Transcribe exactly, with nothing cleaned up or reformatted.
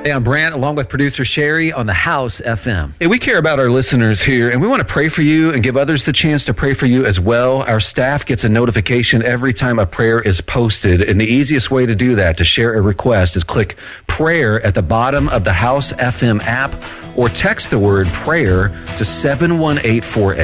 Hey, I'm Brant, along with producer Sherry on the House F M. Hey, we care about our listeners here, and we want to pray for you and give others the chance to pray for you as well. Our staff gets a notification every time a prayer is posted, and the easiest way to do that, to share a request, is click prayer at the bottom of the House F M app or text the word prayer to seven one eight four eight.